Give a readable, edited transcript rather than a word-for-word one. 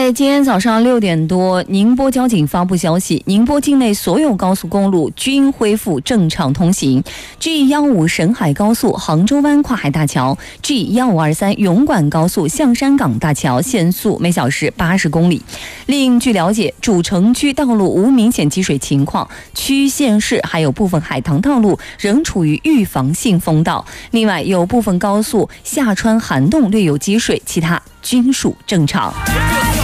在今天早上6点多，宁波交警发布消息，宁波境内所有高速公路均恢复正常通行。G155沈海高速杭州湾跨海大桥、G15523永管高速象山港大桥限速每小时80公里。另据了解，主城区道路无明显积水情况，区县市还有部分海塘道路仍处于预防性封道。另外，有部分高速下穿涵洞略有积水，其他均属正常。